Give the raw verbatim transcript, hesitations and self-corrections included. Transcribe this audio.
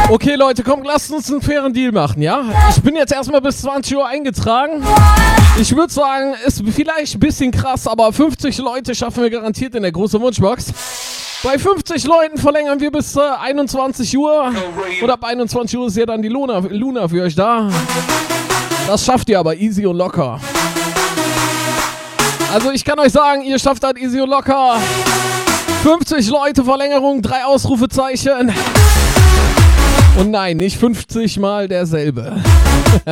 Okay, Leute, komm, lasst uns einen fairen Deal machen, ja? Ich bin jetzt erstmal bis zwanzig Uhr eingetragen. Ich würde sagen, ist vielleicht ein bisschen krass, aber fünfzig Leute schaffen wir garantiert in der großen Wunschbox. Bei fünfzig Leuten verlängern wir bis äh, einundzwanzig Uhr. Und ab einundzwanzig Uhr ist ja dann die Luna, Luna für euch da. Das schafft ihr aber easy und locker. Also ich kann euch sagen, ihr schafft das easy und locker. fünfzig Leute Verlängerung, drei Ausrufezeichen. Und nein, nicht fünfzig mal derselbe.